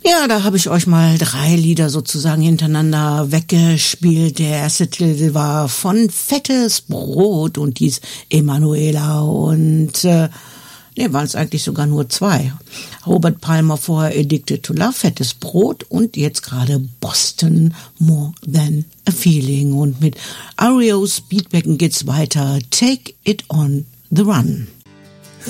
Ja, da habe ich euch mal 3 Lieder sozusagen hintereinander weggespielt. Der erste Titel war von Fettes Brot und hieß Emanuela und waren es eigentlich sogar nur 2. Robert Palmer vorher Addicted to Love, Fettes Brot und jetzt gerade Boston, More Than a Feeling. Und mit REO Speedwagon geht's weiter. Take It on the Run.